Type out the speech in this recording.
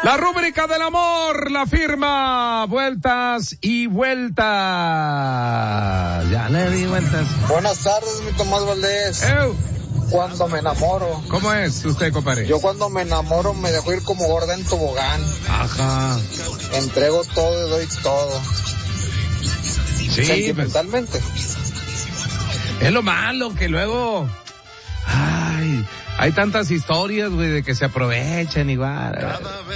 La rúbrica del amor, la firma vueltas y vueltas. Ya le di vueltas. Buenas tardes, mi Tomás Valdés. Cuando me enamoro. ¿Cómo es usted, compadre? Yo cuando me enamoro me dejo ir como gorda en tobogán. Ajá. Entrego todo y doy todo. Sí. Sentimentalmente. Es lo malo que luego... Ay, hay tantas historias, güey, de que se aprovechan igual.